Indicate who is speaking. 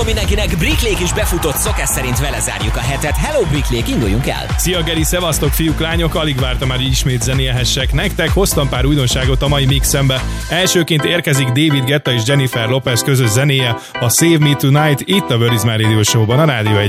Speaker 1: Hello mindenkinek, Bricklék is befutott, szokás szerint vele zárjuk a hetet. Hello Bricklék, induljunk el!
Speaker 2: Szia Geri, szevasztok fiúk, lányok, alig vártam már, hogy ismét zenélhessek nektek. Hoztam pár újdonságot a mai mixembe. Elsőként érkezik David Guetta és Jennifer Lopez közös zenéje, a Save Me Tonight, itt a Where Is My Radio Show-ban, a Rádió 1-en.